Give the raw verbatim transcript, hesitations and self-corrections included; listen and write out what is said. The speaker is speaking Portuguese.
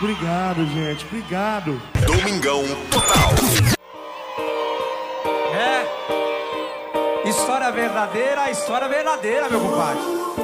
Obrigado, gente. Obrigado. Domingão Total. É. História verdadeira, história verdadeira, meu compadre.